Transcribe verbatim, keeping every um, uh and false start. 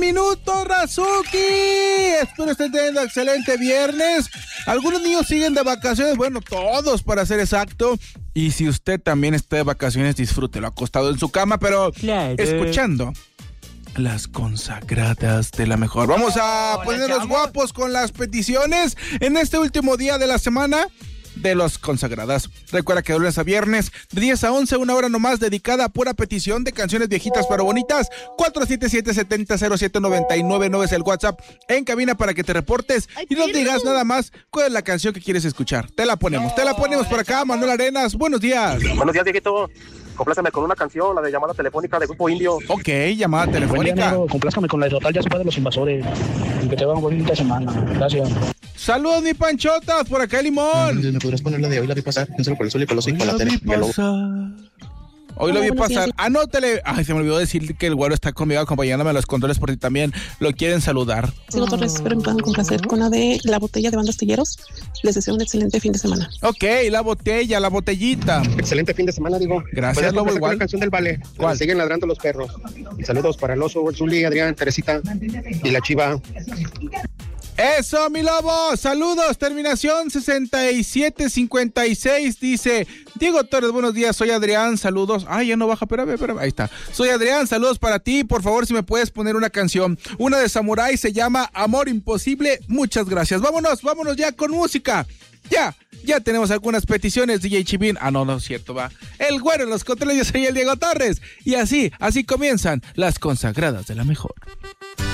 Minuto Razuki, espero estén teniendo excelente viernes. Algunos niños siguen de vacaciones, bueno, todos para ser exacto. Y si usted también está de vacaciones, disfrútelo acostado en su cama, pero claro, escuchando las consagradas de la mejor. Vamos a Hola, ponernos chavos. guapos con las peticiones en este último día de la semana de los consagradas. Recuerda que de lunes a viernes, de diez a once, una hora nomás dedicada a pura petición de canciones viejitas pero bonitas. cuatro siete siete, siete cero, cero siete nueve nueve nueve es el WhatsApp en cabina para que te reportes y nos digas nada más cuál es la canción que quieres escuchar. Te la ponemos, te la ponemos por acá. Manuel Arenas, buenos días. Buenos días, Dieguito. Compláceme con una canción, la de llamada telefónica de Grupo Indio. Ok, llamada telefónica. Complázcame con la de Total, ya se de los invasores. Y que te va un buen fin de semana. Gracias. Saludos, mi Panchotas, por acá, Limón. ¿Me podrás poner la de hoy la vi pasar? Piénsalo por el sol y por los ojos y por la tele. Hoy lo vi pasar. Anótele. Ay, se me olvidó decir que el güero está conmigo acompañándome a los controles porque también lo quieren saludar. Sigo Torres, espero me puedan complacer con la de La Botella de Banda Astilleros. Les deseo un excelente fin de semana. Ok, la botella, la botellita. Excelente fin de semana, digo. Gracias, Lobo, igual. La canción del Vale. ¿Cuál? Siguen ladrando los perros. Y saludos para el oso, Zuli, Adrián, Teresita y la Chiva. Eso, mi Lobo, saludos, terminación sesenta y siete cincuenta y seis, dice Diego Torres, buenos días, soy Adrián, saludos, ay, ya no baja, espérame, espérame, ahí está, soy Adrián, saludos para ti, por favor, si me puedes poner una canción, una de Samurai, se llama Amor Imposible, muchas gracias, vámonos, vámonos ya con música, ya, ya tenemos algunas peticiones, D J Chivin, ah, no, no es cierto, va, el güero en los controles, yo soy el Diego Torres, y así, así comienzan las consagradas de la mejor.